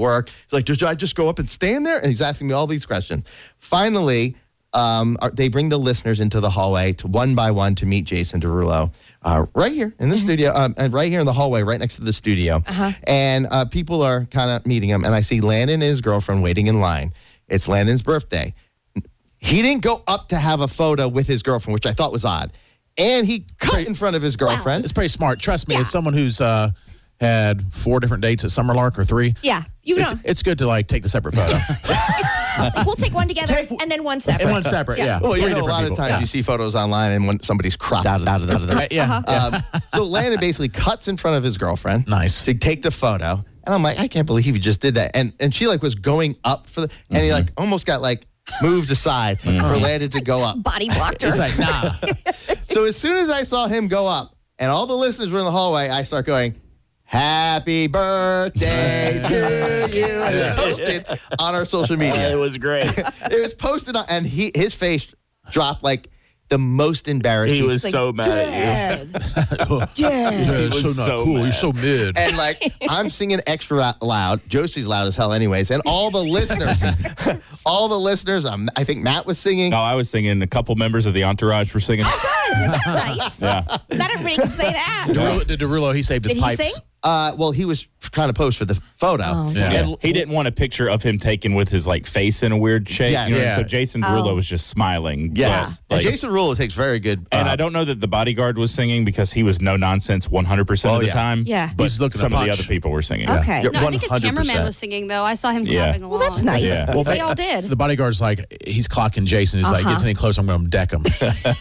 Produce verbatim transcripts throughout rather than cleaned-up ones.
work. He's like, "Did I just go up and stand there?" And he's asking me all these questions. Finally, um, they bring the listeners into the hallway to one by one to meet Jason Derulo. Uh, right here in the mm-hmm. studio, um, and right here in the hallway, right next to the studio. Uh-huh. And uh, people are kind of meeting him, and I see Landon and his girlfriend waiting in line. It's Landon's birthday. He didn't go up to have a photo with his girlfriend, which I thought was odd. And he cut pretty, in front of his girlfriend. Wow. It's pretty smart. Trust me, yeah. as someone who's uh, had four different dates at Summerlark or three. Yeah, you know. It's, it's good to, like, take the separate photo. We'll take one together take, and then one separate. And one separate, yeah. yeah. Well, you know, a lot people. of times yeah. you see photos online and when somebody's cropped out of out of out of the right, yeah. Uh-huh. um, so Landon basically cuts in front of his girlfriend. Nice. To take the photo. And I'm like, I can't believe he just did that. And and she like was going up for the, and mm-hmm. he like almost got like moved aside mm-hmm. for Landon to go up. Body blocked her. He's like, nah. So as soon as I saw him go up and all the listeners were in the hallway, I start going, "Happy birthday to you." And it was posted on our social media. It was great. It was posted on, and he his face dropped like the most embarrassing. He was like, so mad Dad. at you. Dad. He was so not so cool. mad. He's so mid. And like, I'm singing extra loud. Josie's loud as hell anyways. And all the listeners, all the listeners, um, I think Matt was singing. No, I was singing. A couple members of the entourage were singing. Oh, good. That's nice. Yeah. Not everybody can say that. Derulo, did Derulo, he saved his Did pipes. he sing? Uh, well, he was trying to pose for the photo. Oh, yeah. Yeah. He didn't want a picture of him taken with his like face in a weird shape. Yeah, you know? yeah. So Jason Derulo Oh. was just smiling. Yes. But, like, and Jason Derulo takes very good. and uh, I don't know that the bodyguard was singing because he was no nonsense one hundred percent Oh, of the yeah. time. Yeah. But He's looking to some of the punch. other people were singing. Okay. Yeah. No, I think his one hundred percent. cameraman was singing, though. I saw him Yeah. clapping along. Well, that's nice. Yeah. Well, they all did. The bodyguard's like, he's clocking Jason. He's like, Uh-huh. gets any closer, I'm going to deck him.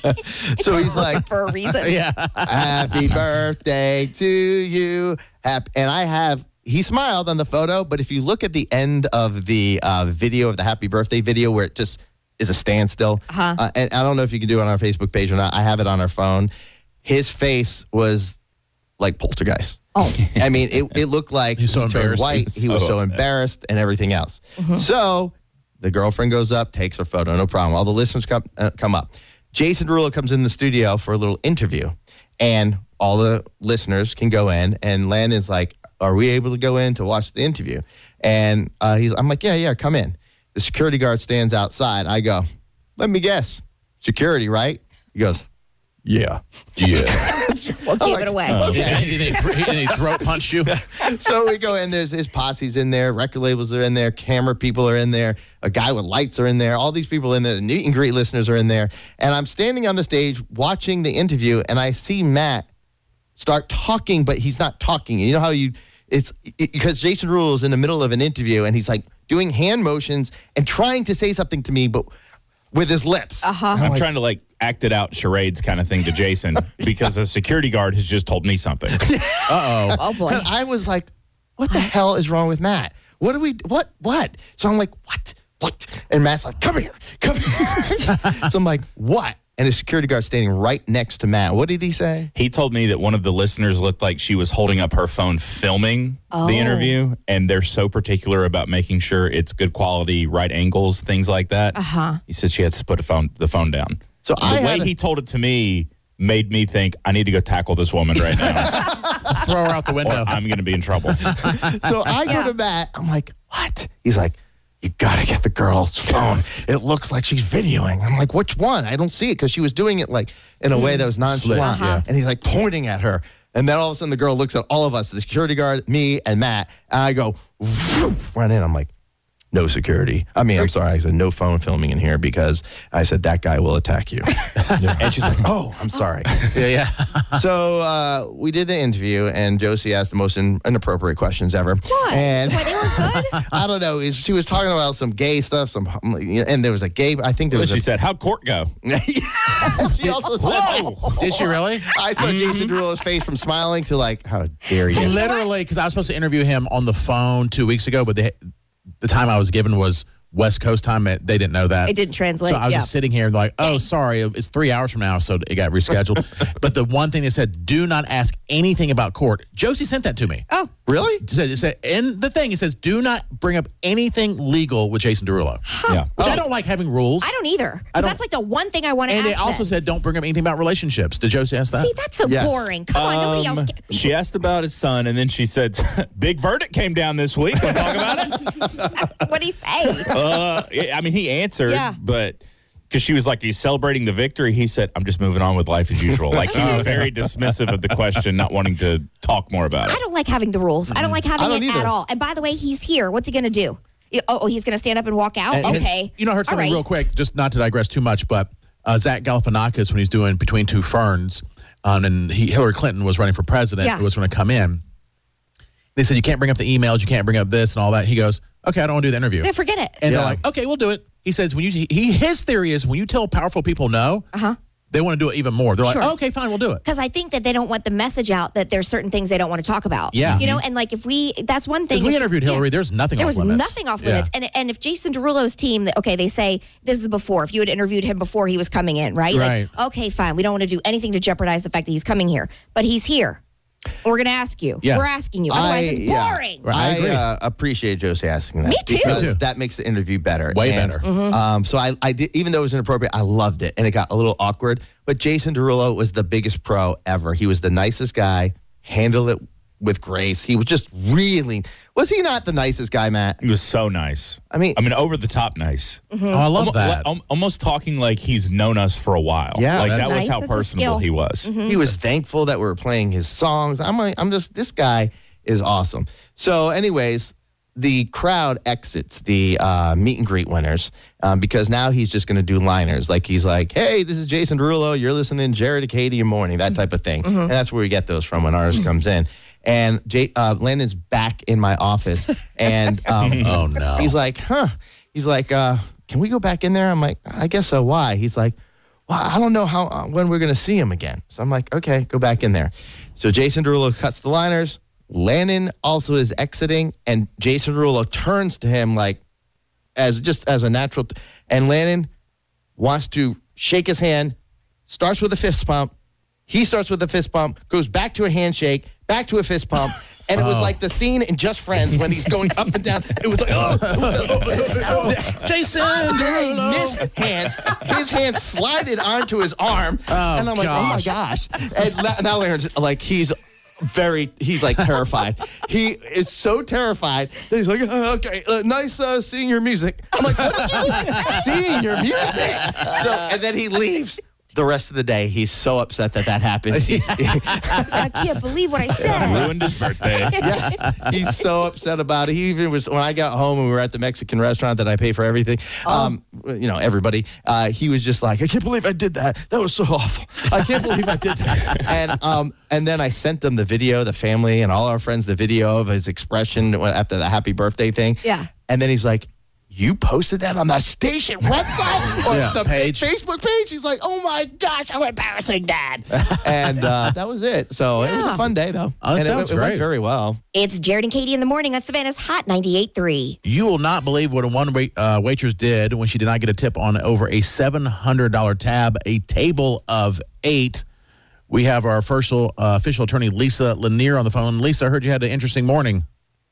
So he's like, For a reason. yeah. "Happy birthday to you." Happy, and I have, he smiled on the photo, but if you look at the end of the uh, video, of the happy birthday video, where it just is a standstill, Uh-huh. uh, and I don't know if you can do it on our Facebook page or not. I have it on our phone. His face was like poltergeist. Oh. I mean, it, it looked like He's so he turned embarrassed. white. He He was was so so upset. embarrassed and everything else. So the girlfriend goes up, takes her photo, no problem. All the listeners come uh, come up. Jason Derulo comes in the studio for a little interview, and all the listeners can go in, and Landon's like, "Are we able to go in to watch the interview?" And uh, he's, I'm like, "Yeah, yeah, come in." The security guard stands outside. I go, "Let me guess, security, right?" He goes, "Yeah." Yeah. We'll give it away. And he, and he throat punched you. So we go in, there's his posse's in there, record labels are in there, camera people are in there, a guy with lights are in there, all these people in there, the meet and greet listeners are in there. And I'm standing on the stage watching the interview, and I see Matt start talking, but he's not talking. You know how you, it's it, because Jason Derulo is in the middle of an interview, and he's like doing hand motions and trying to say something to me, but with his lips. Uh-huh. I'm like, trying to like act it out charades kind of thing to Jason because the security guard has just told me something. Uh-oh. Oh, boy. And I was like, what the hell is wrong with Matt? What do we, what, what? So I'm like, what, what? And Matt's like, come here, come here. So I'm like, what? And the security guard standing right next to Matt. What did he say? He told me that one of the listeners looked like she was holding up her phone filming Oh. the interview, and they're so particular about making sure it's good quality, right angles, things like that. Uh-huh. He said she had to put the phone, the phone down. So the I way had a- he told it to me made me think, I need to go tackle this woman right now, Throw her out the or window. I'm going to be in trouble. So I Yeah. go to Matt. I'm like, what? He's like, you got to get the girl's phone. It looks like she's videoing. I'm like, which one? I don't see it because she was doing it like in a way that was nonchalant. Slick, yeah. And he's like pointing at her. And then all of a sudden the girl looks at all of us, the security guard, me, and Matt. And I go, run in. I'm like, no security. I mean, I'm sorry. I said, no phone filming in here because I said, that guy will attack you. And she's like, oh, I'm sorry. Yeah, yeah. So uh, we did the interview, and Josie asked the most in, inappropriate questions ever. What? And Why, they were good? I don't know. Is- She was talking about some gay stuff, some, and there was a gay. I think there But was. she a, said, how'd court go? she also said, Did she really? I saw Jason Derulo's face from smiling to like, how dare you? Literally, because I was supposed to interview him on the phone two weeks ago, but the, the time I was given was West Coast time. They didn't know that. It didn't translate. So I was yeah. just sitting here like, oh, sorry, it's three hours from now, so it got rescheduled. But the one thing they said, do not ask anything about court. Josie sent that to me. Oh, Really? It said, it said, in the thing, it says, do not bring up anything legal with Jason Derulo. Yeah. Which I don't like having rules. I don't either. I Because don't- that's like the one thing I want to And ask they also them. said, don't bring up anything about relationships. Did Josie ask that? See, that's so Yes. boring. Come on, nobody else Um, can. She asked about his son, and then she said, "Big verdict came down this week. Want to talk about it?" What'd he say? Uh, I mean, he answered, Yeah. but because she was like, "Are you celebrating the victory?" He said, "I'm just moving on with life as usual." Like he was very dismissive of the question, not wanting to talk more about I it. don't like having the rules. I don't like having I don't it either. at all. And by the way, he's here. What's he going to do? Oh, oh, he's going to stand up and walk out? And- and- okay. You know, I heard All something right. real quick, just not to digress too much, but uh, Zach Galifianakis, when he's doing Between Two Ferns, um, and he, Hillary Clinton was running for president, Yeah. who was going to come in. They said, you can't bring up the emails, you can't bring up this and all that. He goes, okay, I don't want to do the interview. Yeah, forget it. And Yeah. they're like, okay, we'll do it. He says, when you, he, his theory is when you tell powerful people no, Uh-huh. they want to do it even more. They're like, Sure. oh, okay, fine, we'll do it. Because I think that they don't want the message out that there's certain things they don't want to talk about. Yeah. You know, and like if we, that's one thing. Because we if- interviewed yeah. Hillary, there's nothing There off was limits. nothing off Yeah. limits. And and if Jason Derulo's team, that okay, they say this is before. If you had interviewed him before he was coming in, right? Right. Like, okay, fine. We don't want to do anything to jeopardize the fact that he's coming here, but he's here. We're going to ask you. Yeah. We're asking you. Otherwise, I- it's yeah. boring. Right. I agree. uh, appreciate Josie asking that. Me too. Because Me too. that makes the interview better. Way And, better. Um, so I, I did, even though it was inappropriate, I loved it, and it got a little awkward. But Jason Derulo was the biggest pro ever. He was the nicest guy. Handled it with grace. He was just really. Was he not the nicest guy, Matt? He was so nice. I mean, I mean, over the top nice. Mm-hmm. Oh, I love Almo- that. al- almost talking like he's known us for a while. Yeah, like that's- that was Nice how is a personable skill. he was. he was thankful that we were playing his songs. I'm like, I'm just this guy is awesome. So, anyways, the crowd exits the uh, meet and greet winners um, because now he's just going to do liners. Like he's like, "Hey, this is Jason Derulo. You're listening to Jared and Katie in Morning," that type of thing. And that's where we get those from when an artist comes in. And Jay, uh, Landon's back in my office, and um, Oh, no. he's like, "Huh?" He's like, uh, "Can we go back in there?" I'm like, "I guess so. Why?" He's like, "Well, I don't know how uh, when we're going to see him again." So I'm like, "Okay, go back in there." So Jason Derulo cuts the liners. Landon also is exiting, and Jason Derulo turns to him like, as just as a natural, t- and Landon wants to shake his hand, starts with a fist pump. He starts with a fist pump, goes back to a handshake, back to a fist pump, and it was like the scene in Just Friends when he's going up and down. It was like, oh, Jason He Derulo. missed hands. His hand slided onto his arm, and I'm like, oh my gosh! And now- now Aaron's like, he's very, he's like terrified. He is so terrified that he's like, "Uh, okay, uh, nice uh, seeing your music. I'm like, what are you seeing your music? So, and then he leaves. The rest of the day, he's so upset that that happened. He's, I can't believe what I said. Ruined his birthday. yes, he's so upset about it. He even was when I got home and we were at the Mexican restaurant that I pay for everything. Um, you know, everybody. Uh, he was just like, I can't believe I did that. That was so awful. I can't believe I did that. And um, and then I sent them the video, the family and all our friends, the video of his expression after the happy birthday thing. Yeah. And then he's like, "You posted that on the station website or Yeah, the page. Facebook page?" He's like, "Oh my gosh, how embarrassing, Dad!" And uh, that was it. So it was Yeah. a fun day, though. Oh, that and sounds it, it went great. very well. It's Jared and Katie in the morning on Savannah's Hot ninety-eight point three. You will not believe what a one wait, uh, waitress did when she did not get a tip on over a seven hundred dollars tab, a table of eight. We have our official, uh, official attorney, Lisa Lanier, on the phone. Lisa, I heard you had an interesting morning.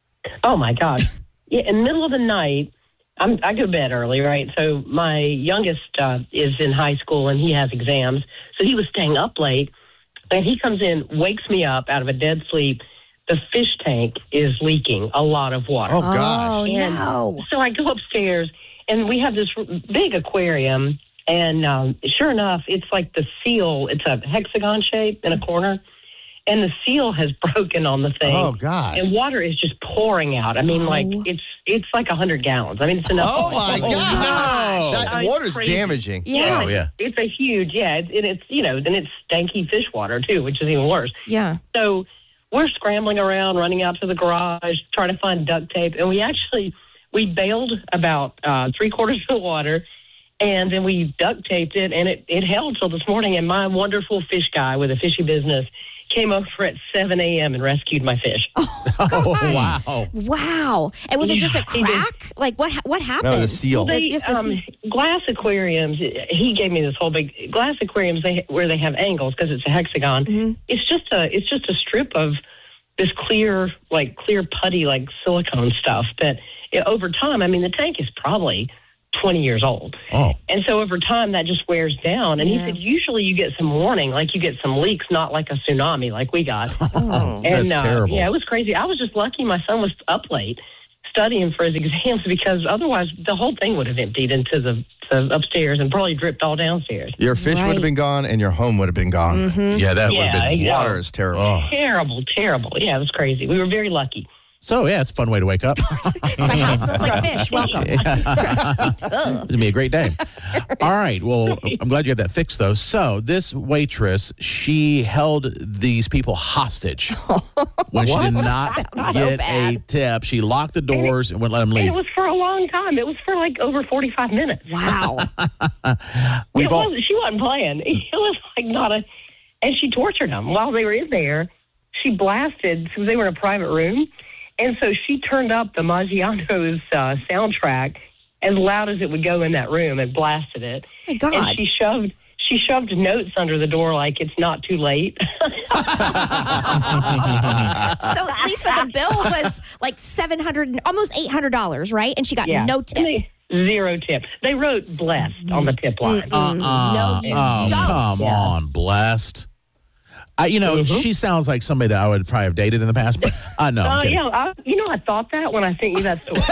Oh my God! Yeah, in the middle of the night, I'm, I go to bed early, right? So my youngest uh, is in high school and he has exams, so he was staying up late. And he comes in, wakes me up out of a dead sleep. The fish tank is leaking a lot of water. Oh gosh! Oh, And no. So I go upstairs, and we have this big aquarium, and um, sure enough, it's like the seal. It's a hexagon shape in a corner, and the seal has broken on the thing. Oh gosh! And water is just pouring out. I mean, like it's it's like a hundred gallons. I mean, it's enough. Oh my Oh, gosh! no. That Oh, it's water's crazy. damaging. Yeah. Oh, yeah. It's a huge, yeah. It's, and it's you know, then it's stanky fish water too, which is even worse. Yeah. So we're scrambling around, running out to the garage, trying to find duct tape, and we actually we bailed about uh, three quarters of the water, and then we duct taped it, and it it held till this morning. And my wonderful fish guy with a fishy business came over at seven a.m. and rescued my fish. Oh, wow. Wow. And was it just a He did. crack? Like, what ha- what happened? No, the seal. Like, They, just the um, seal. glass aquariums. He gave me this whole big glass aquariums. They where they have angles because it's a hexagon. Mm-hmm. It's just a it's just a strip of this clear, like clear putty, like silicone stuff that it, over time, I mean, the tank is probably twenty years old. Oh. And so over time, that just wears down. And Yeah. he said, usually you get some warning, like you get some leaks, not like a tsunami like we got. Oh, and, that's uh, terrible. Yeah, it was crazy. I was just lucky my son was up late studying for his exams because otherwise the whole thing would have emptied into the, the upstairs and probably dripped all downstairs. Your fish would Right. have been gone and your home would have been gone. Yeah, that would Yeah, have been. exactly. Water is terrible. Oh. Terrible, terrible. Yeah, it was crazy. We were very lucky. So, yeah, it's a fun way to wake up. My house smells like fish. Welcome. It's going to be a great day. All right. Well, I'm glad you had that fixed, though. So, this waitress, she held these people hostage when she did not Sounds so get a bad. tip. She locked the doors and wouldn't let them And leave. it was for a long time. It was for like over forty-five minutes. Wow. We've it all, wasn't, she wasn't playing. It was like not a, and she tortured them while they were in there. She blasted, because they were in a private room, and so she turned up the Maggiano's uh, soundtrack as loud as it would go in that room and blasted it. My God. And she shoved, she shoved notes under the door like it's not too late. So, Lisa, the bill was like seven hundred dollars, almost eight hundred dollars, right? And she got yeah, no tip. And they- zero tip. They wrote blessed on the tip line. uh, No, you oh, don't. come Yeah. on, blessed. I, you know, she sounds like somebody that I would probably have dated in the past, but I know. Uh, yeah, I, you know, I thought that when I sent you that story.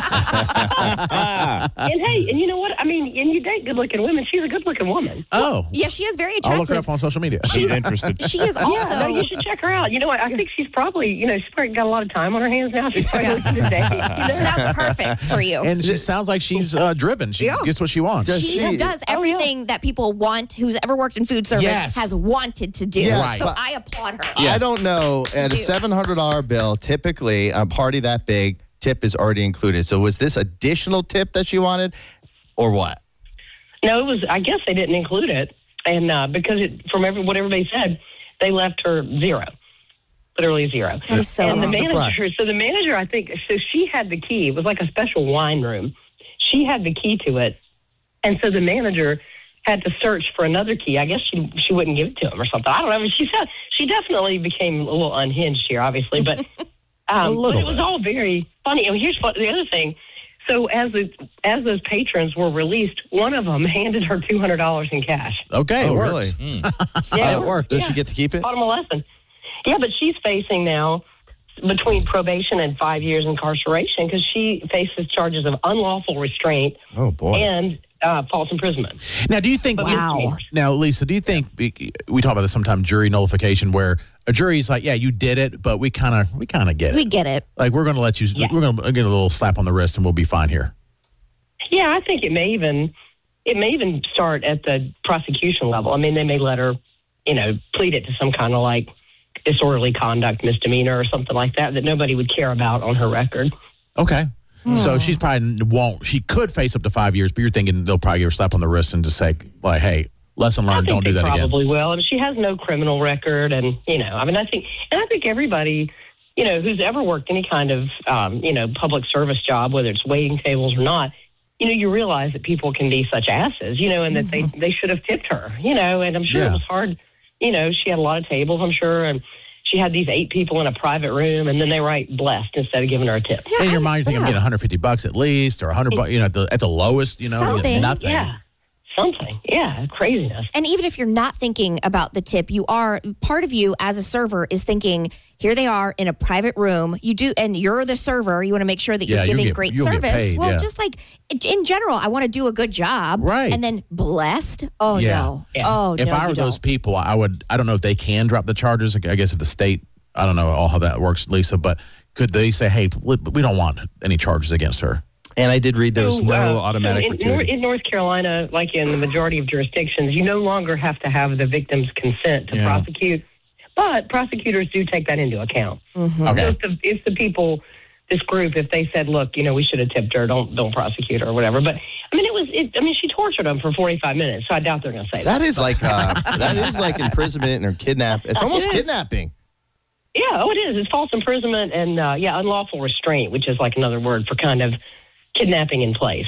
And hey, and you know what? I mean, and you date good-looking women. She's a good-looking woman. Oh, Yeah, she is very I'll look her attractive. up on social media. She's interested. She is also. Yeah, no, you should check her out. You know what? I think she's probably, you know, she's probably got a lot of time on her hands now. She's probably looking to date. You know? Sounds perfect for you. And she sounds like she's uh, driven. She Yeah. gets what she wants. Does She she- does Oh, yeah. everything that people want, who's ever worked in food service, Yes. has wanted to do. Yes, Right. So but- I applaud her. Yes. I don't know. At a do. seven hundred dollars bill, typically a party that big, tip is already included. So was this additional tip that she wanted or what? No, it was, I guess they didn't include it. And uh, because it, from every, what everybody said, they left her zero. Literally zero. That is so And the wrong. manager, so the manager, I think, so she had the key. It was like a special wine room. She had the key to it. And so the manager had to search for another key. I guess she she wouldn't give it to him or something. I don't know. I mean, she said she definitely became a little unhinged here, obviously, but um, little but it was bit. all very funny. And here's what, the other thing. So as the as those patrons were released, one of them handed her two hundred dollars in cash. Okay, Oh, it works. really? Yeah, it worked. Does yeah. she get to keep it? Taught him a lesson. Yeah, but she's facing now between probation and five years incarceration because she faces charges of unlawful restraint Oh, boy. and uh, false imprisonment. Now, do you think? Wow. Now, Lisa, do you think we talk about this sometimes? Jury nullification, where a jury's like, "Yeah, you did it, but we kind of, we kind of get it. We get it. Like, we're going to let you. Yeah. We're going to get a little slap on the wrist, and we'll be fine here." Yeah, I think it may even it may even start at the prosecution level. I mean, they may let her, you know, plead it to some kind of like disorderly conduct misdemeanor or something like that that nobody would care about on her record. Okay. So she's probably won't. She could face up to five years, but you're thinking they'll probably give her a slap on the wrist and just say, "Like, hey, lesson I learned. think Don't do they that again." probably will. And she has no criminal record, and you know, I mean, I think, and I think everybody, you know, who's ever worked any kind of, um, you know, public service job, whether it's waiting tables or not, you know, you realize that people can be such asses, you know, and that they they should have tipped her, you know, and I'm sure Yeah. it was hard. You know, she had a lot of tables, I'm sure, and she had these eight people in a private room, and then they write blessed instead of giving her a tip. In your mind, you think I'm yeah. getting one hundred fifty bucks at least, or one hundred bucks, you know, at the, at the lowest, you know, you get Something. nothing. Yeah, something. Yeah, craziness. And even if you're not thinking about the tip, you are part of you as a server is thinking, here they are in a private room. You do, and you're the server. You want to make sure that you're Yeah, you'll giving get- great you'll get service. paid, well, yeah. just like in general, I want to do a good job. Right. And then blessed. Oh Yeah. no. Yeah. Oh If no. I you were those don't. people, I would. I don't know if they can drop the charges. I guess if the state, I don't know all how that works, Lisa. But could they say, "Hey, we we don't want any charges against her"? And I did read there was So, no uh, automatic so in, gratuity. in North Carolina, like in the majority of jurisdictions, you no longer have to have the victim's consent to Yeah. prosecute, but prosecutors do take that into account. So Okay. if the, if the people, this group, if they said, "Look, you know, we should have tipped her, don't don't prosecute her or whatever," but I mean, it was, it, I mean, she tortured them for forty-five minutes, so I doubt they're going to say that. That is like uh, that is like imprisonment or kidnap. It's almost It is. kidnapping. Yeah, oh, it is. It's false imprisonment and uh, yeah, unlawful restraint, which is like another word for kind of kidnapping in place.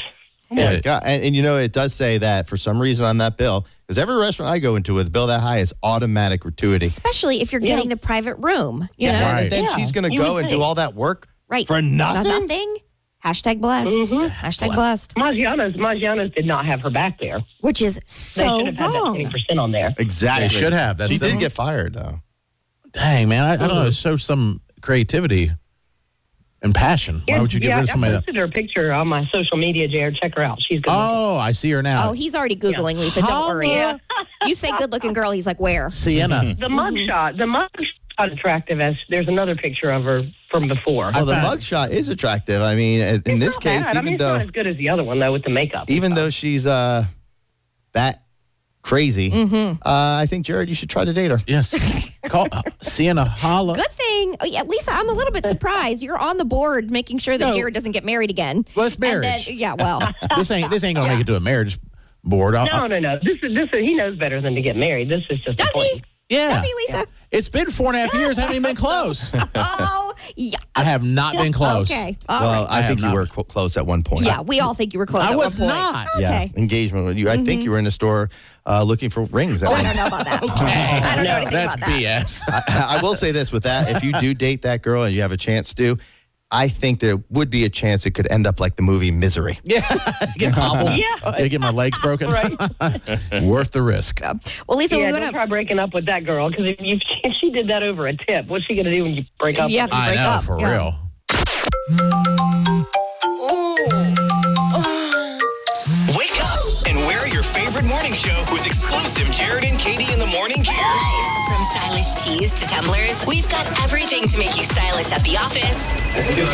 Oh my God. And, and you know, it does say that for some reason on that bill, because every restaurant I go into with a bill that high is automatic gratuity. Especially if you're Yeah. getting the private room. You know? Right. And then Yeah, she's going to you go would and do think. all that work Right. for nothing? Nothing. Hashtag blessed. Mhm. Hashtag blessed. Maggiano's, Maggiano's did not have her back there. Which is They so should have had that wrong. twenty percent on there. Exactly. They should have. That's She the- did get fired, though. Dang, man. I, I don't know. It shows some creativity and passion. Why would you get yeah, rid of somebody I that? posted her picture on my social media, Jared. Check her out. She's good. Oh, I see her now. Oh, he's already Googling, Lisa. Don't worry. Holla. You say good looking girl, he's like, where? Sienna. the mugshot, the mugshot attractive as there's another picture of her from before. Well, the found- mugshot is attractive. I mean, in It's this not case, bad. I even mean, it's though not as good as the other one though with the makeup. even though she's uh that crazy, Mm-hmm. uh, I think Jared, you should try to date her. Yes. Call uh, Sienna Holla. Good thing. Oh, yeah, Lisa, I'm a little bit surprised. You're on the board making sure that No. Jared doesn't get married again. Well, it's And then- marriage. yeah, well. This ain't this ain't gonna make it to a marriage board. I'll- no, I'll- no, no. This is this is he knows better than to get married. This is just Does a point. he? yeah. Does he, Lisa? It's been four and a half years. Haven't even been close. Oh, yeah. I have not been close. Okay. All well, right. I, I think have you not- were cl- close at one point. Yeah, we all think you were close I at was one point. not. Yeah, Okay. Mm-hmm. engagement with you. I think you were in a store uh, looking for rings. Oh, I don't know about that. I don't know anything That's about that. B S. I, I will say this with that: if you do date that girl and you have a chance to, I think there would be a chance it could end up like the movie Misery. Yeah. Get hobbled. Yeah. I get my legs broken. Right. Worth the risk. Well, Lisa, yeah, we don't want to. try breaking up with that girl because if, you, if she did that over a tip, what's she going to do when you break up? Yeah. with her? I break know, up, for yeah. real. Wake up and wear your favorite morning show with exclusive Jared and Katie in the morning gear. Nice. From stylish tees to tumblers, we've got everything to make you stylish at the office